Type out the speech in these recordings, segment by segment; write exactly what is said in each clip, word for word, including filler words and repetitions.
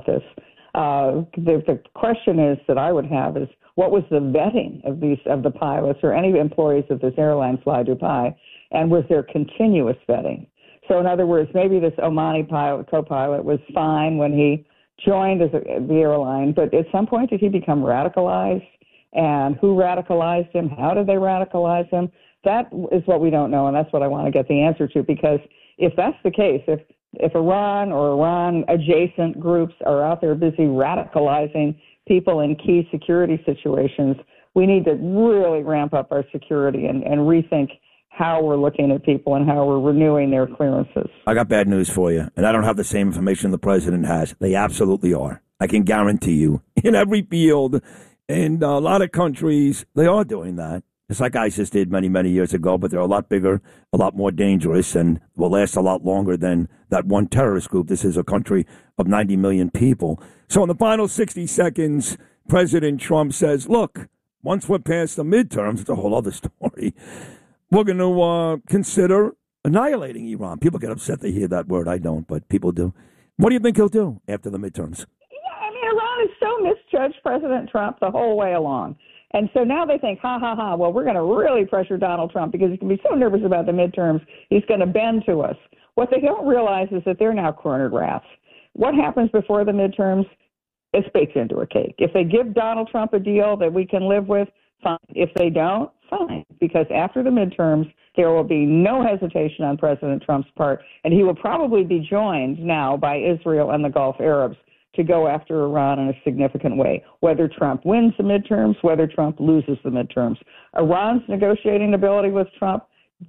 this. Uh, the, the question is that I would have is what was the vetting of these of the pilots or any employees of this airline, Fly Dubai, and was there continuous vetting? So in other words, maybe this Omani pilot, co-pilot was fine when he joined as a, the airline, but at some point did he become radicalized? And who radicalized him? How did they radicalize him? That is what we don't know, and that's what I want to get the answer to, because if that's the case, if if Iran or Iran-adjacent groups are out there busy radicalizing people in key security situations, we need to really ramp up our security and, and rethink how we're looking at people and how we're renewing their clearances. I got bad news for you, and I don't have the same information the president has. They absolutely are. I can guarantee you. In every field, in a lot of countries, they are doing that. It's like ISIS did many, many years ago, but they're a lot bigger, a lot more dangerous, and will last a lot longer than that one terrorist group. This is a country of ninety million people. So in the final sixty seconds, President Trump says, look, once we're past the midterms, it's a whole other story. We're going to uh, consider annihilating Iran. People get upset they hear that word. I don't, but people do. What do you think he'll do after the midterms? Yeah, I mean, Iran has so misjudged President Trump the whole way along. And so now they think, ha, ha, ha, well, we're going to really pressure Donald Trump because he can be so nervous about the midterms, he's going to bend to us. What they don't realize is that they're now cornered rats. What happens before the midterms? It's baked into a cake. If they give Donald Trump a deal that we can live with, fine. If they don't, fine. Because after the midterms, there will be no hesitation on President Trump's part, and he will probably be joined now by Israel and the Gulf Arabs to go after Iran in a significant way, whether Trump wins the midterms, whether Trump loses the midterms. Iran's negotiating ability with Trump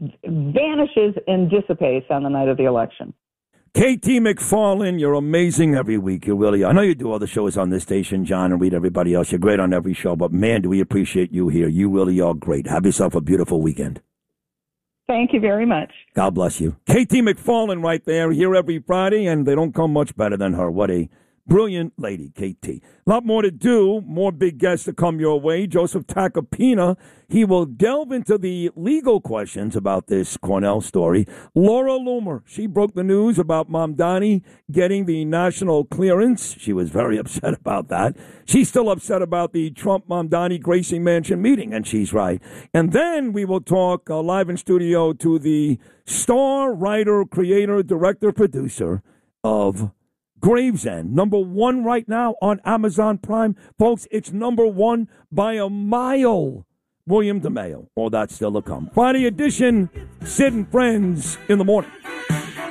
vanishes and dissipates on the night of the election. K T McFarland, you're amazing every week. You really are. I know you do other shows on this station, John, and read everybody else. You're great on every show, but man, do we appreciate you here. You really are great. Have yourself a beautiful weekend. Thank you very much. God bless you. K T McFarland right there, here every Friday, and they don't come much better than her. What a brilliant lady, K T. A lot more to do, more big guests to come your way. Joseph Tacopina, he will delve into the legal questions about this Cornell story. Laura Loomer, she broke the news about Mamdani getting the national clearance. She was very upset about that. She's still upset about the Trump-Mamdani Gracie Mansion meeting, and she's right. And then we will talk uh, live in studio to the star, writer, creator, director, producer of Gravesend, number one right now on Amazon Prime. Folks, it's number one by a mile. William DeMeo. All that's still to come. Friday edition, Sid and Friends in the morning.